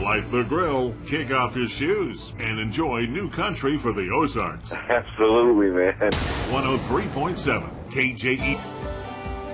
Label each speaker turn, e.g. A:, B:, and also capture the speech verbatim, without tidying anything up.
A: light the grill, kick off your shoes, and enjoy new country for the Ozarks.
B: Absolutely, man.
A: one oh three point seven K J E.